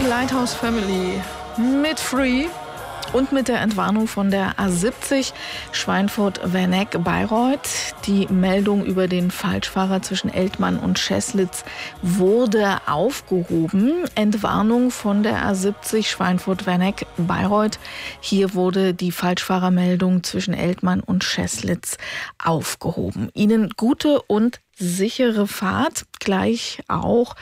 Lighthouse Family mit Free und mit der Entwarnung von der A70 Schweinfurt-Werneck-Bayreuth. Die Meldung über den Falschfahrer zwischen Eltmann und Scheßlitz wurde aufgehoben. Entwarnung von der A70 Schweinfurt-Werneck-Bayreuth. Hier wurde die Falschfahrermeldung zwischen Eltmann und Scheßlitz aufgehoben. Ihnen gute und sichere Fahrt, gleich auch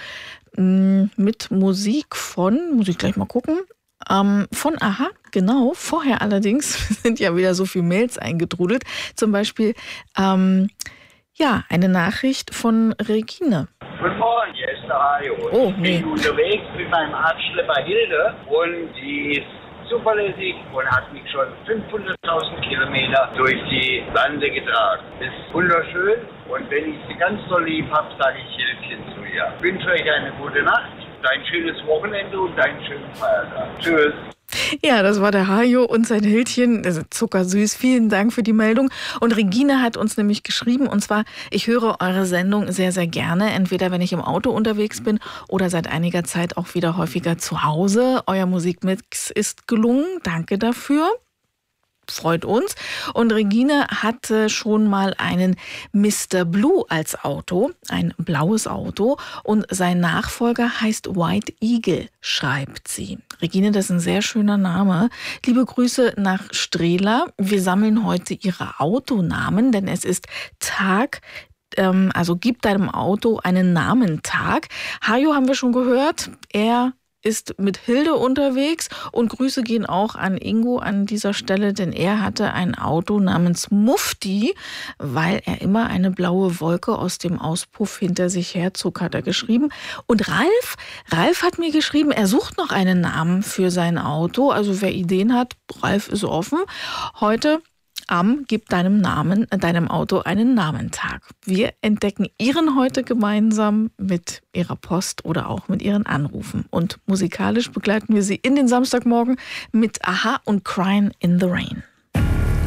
mit Musik muss ich gleich mal gucken, von Aha, genau. Vorher allerdings sind ja wieder so viele Mails eingetrudelt. Zum Beispiel, eine Nachricht von Regine. Guten Morgen, hier ist der Hajo. Oh, ich bin unterwegs mit meinem Abschlepper Hilde und die ist zuverlässig und hat mich schon 500.000 Kilometer durch die Lande getragen. Ist wunderschön und wenn ich sie ganz so lieb habe, sage ich Hildchen zu ihr. Ich wünsche euch eine gute Nacht, ein schönes Wochenende und einen schönen Feiertag. Tschüss. Ja, das war der Hajo und sein Hildchen. Das ist zuckersüß. Vielen Dank für die Meldung. Und Regine hat uns nämlich geschrieben, und zwar, ich höre eure Sendung sehr, sehr gerne. Entweder wenn ich im Auto unterwegs bin oder seit einiger Zeit auch wieder häufiger zu Hause. Euer Musikmix ist gelungen. Danke dafür. Freut uns. Und Regine hatte schon mal einen Mr. Blue als Auto, ein blaues Auto. Und sein Nachfolger heißt White Eagle, schreibt sie. Regine, das ist ein sehr schöner Name. Liebe Grüße nach Strehla. Wir sammeln heute ihre Autonamen, denn es ist Tag. Also gib deinem Auto einen Namentag. Hajo haben wir schon gehört. Er ist mit Hilde unterwegs und Grüße gehen auch an Ingo an dieser Stelle, denn er hatte ein Auto namens Mufti, weil er immer eine blaue Wolke aus dem Auspuff hinter sich herzog, hat er geschrieben. Und Ralf hat mir geschrieben, er sucht noch einen Namen für sein Auto, also wer Ideen hat, Ralf ist offen. Heute Gib deinem Auto einen Namentag. Wir entdecken Ihren heute gemeinsam mit Ihrer Post oder auch mit Ihren Anrufen. Und musikalisch begleiten wir Sie in den Samstagmorgen mit Aha und Crying in the Rain.